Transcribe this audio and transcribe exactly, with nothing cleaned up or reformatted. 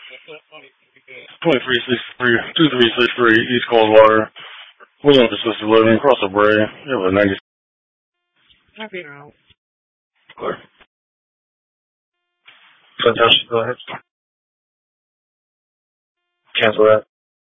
twenty-three sixty-three, two three six three East Coldwater, William Assisted Living, Cross the Bray. You have a ninety. Happy now. Clear. Fantastic. Go ahead. Cancel that.